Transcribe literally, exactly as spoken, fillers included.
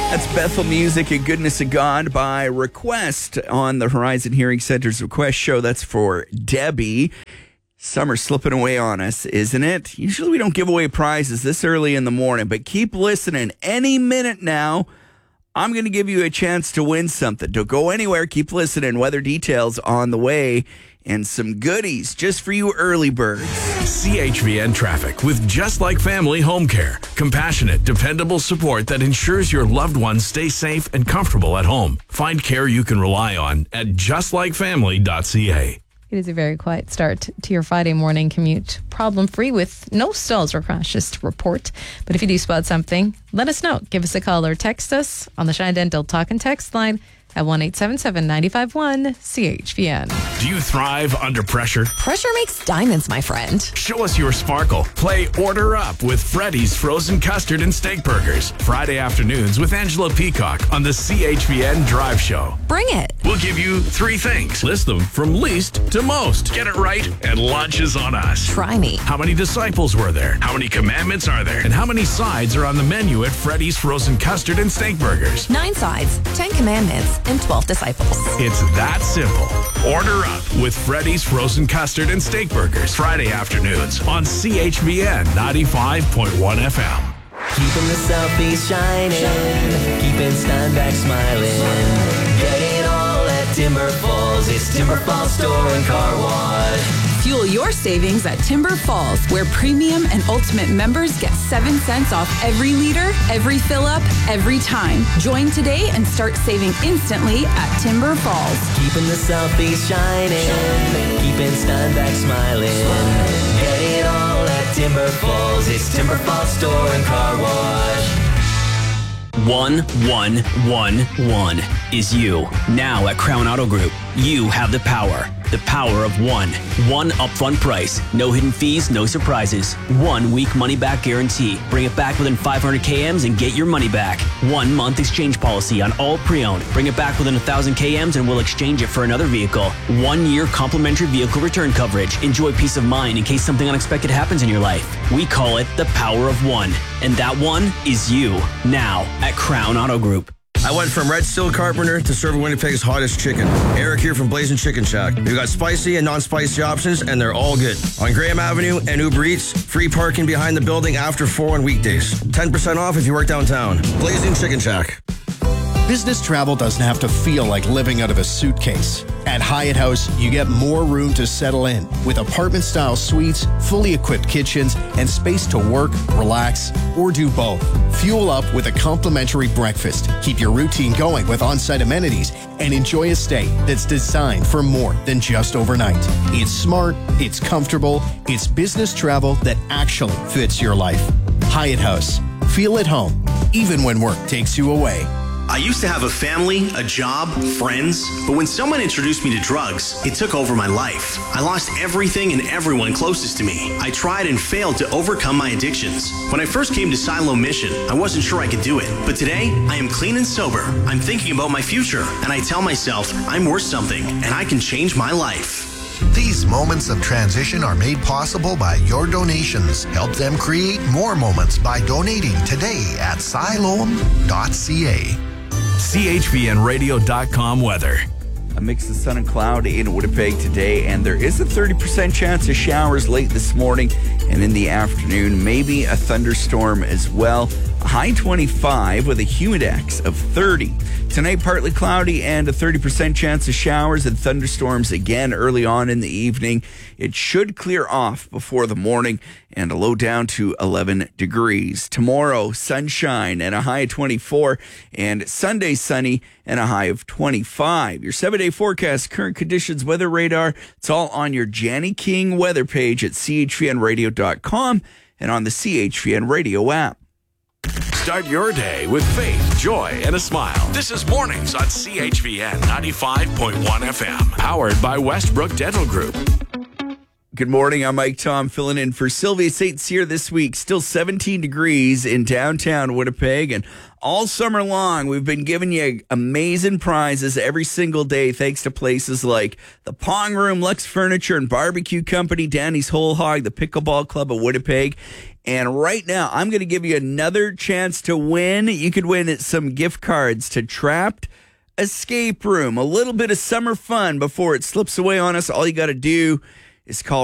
That's Bethel Music and Goodness of God by request on the Horizon Hearing Center's request show. That's for Debbie. Summer's slipping away on us, isn't it? Usually we don't give away prizes this early in the morning, but keep listening. Any minute now, I'm going to give you a chance to win something. Don't go anywhere. Keep listening. Weather details on the way and some goodies just for you early birds. C H V N Traffic with Just Like Family Home Care. Compassionate, dependable support that ensures your loved ones stay safe and comfortable at home. Find care you can rely on at just like family dot c a. It is a very quiet start to your Friday morning commute. Problem-free with no stalls or crashes to report. But if you do spot something, let us know. Give us a call or text us on the Shine Dental Talk and Text line at one eight seven seven, nine five one, C H V N. Do you thrive under pressure? Pressure makes diamonds, my friend. Show us your sparkle. Play Order Up with Freddy's Frozen Custard and Steak Burgers. Friday afternoons with Angela Peacock on the C H V N Drive Show. Bring it. We'll give you three things. List them from least to most. Get it right, and lunch is on us. Try me. How many disciples were there? How many commandments are there? And how many sides are on the menu at Freddy's Frozen Custard and Steak Burgers? Nine sides, ten commandments, and twelve disciples. It's that simple. Order up with Freddy's Frozen Custard and Steak Burgers. Friday afternoons on C H V N ninety-five point one F M. Keeping the selfies shining, keeping Steinbach smiling. Get it all at Timber Falls. It's Timber Falls Store and Car Wash. Fuel your savings at Timber Falls, where premium and ultimate members get seven cents off every liter, every fill up, every time. Join today and start saving instantly at Timber Falls. Keeping the selfies shining, keeping Steinbach smiling. Get it all at Timber Falls. It's Timber Falls Store and Car Wash. One, one, one, one is you. Now at Crown Auto Group, you have the power. The power of one. One upfront price. No hidden fees, no surprises. One week money back guarantee. Bring it back within five hundred kilometers and get your money back. One month exchange policy on all pre-owned. Bring it back within one thousand kilometers and we'll exchange it for another vehicle. One year complimentary vehicle return coverage. Enjoy peace of mind in case something unexpected happens in your life. We call it the power of one. And that one is you. Now at Crown Auto Group. I went from Red Steel Carpenter to serving Winnipeg's hottest chicken. Eric here from Blazing Chicken Shack. We've got spicy and non-spicy options, and they're all good. On Graham Avenue and Uber Eats, free parking behind the building after four on weekdays. ten percent off if you work downtown. Blazing Chicken Shack. Business travel doesn't have to feel like living out of a suitcase. At Hyatt House, you get more room to settle in with apartment-style suites, fully equipped kitchens, and space to work, relax, or do both. Fuel up with a complimentary breakfast. Keep your routine going with on-site amenities and enjoy a stay that's designed for more than just overnight. It's smart, it's comfortable, it's business travel that actually fits your life. Hyatt House. Feel at home, even when work takes you away. I used to have a family, a job, friends, but when someone introduced me to drugs, it took over my life. I lost everything and everyone closest to me. I tried and failed to overcome my addictions. When I first came to Silo Mission, I wasn't sure I could do it. But today, I am clean and sober. I'm thinking about my future, and I tell myself I'm worth something, and I can change my life. These moments of transition are made possible by your donations. Help them create more moments by donating today at siloam dot c a. C H V N radio dot com weather. A mix of sun and cloud in Winnipeg today, and there is a thirty percent chance of showers late this morning and in the afternoon. Maybe a thunderstorm as well. A high twenty-five with a humidex of thirty. Tonight, partly cloudy and a thirty percent chance of showers and thunderstorms again early on in the evening. It should clear off before the morning and a low down to eleven degrees. Tomorrow, sunshine and a high of twenty-four, and Sunday, sunny and a high of twenty-five. Your seven-day forecast, current conditions, weather radar, it's all on your Janny King weather page at C H V N radio dot com and on the C H V N Radio app. Start your day with faith, joy, and a smile. This is Mornings on C H V N ninety-five point one F M. Powered by Westbrook Dental Group. Good morning. I'm Mike Tom filling in for Sylvia Saint Cyr this week. Still seventeen degrees in downtown Winnipeg. And all summer long, we've been giving you amazing prizes every single day thanks to places like the Pong Room, Lux Furniture and Barbecue Company, Danny's Whole Hog, the Pickleball Club of Winnipeg. And right now, I'm going to give you another chance to win. You could win some gift cards to Trapped Escape Room. A little bit of summer fun before it slips away on us. All you got to do is call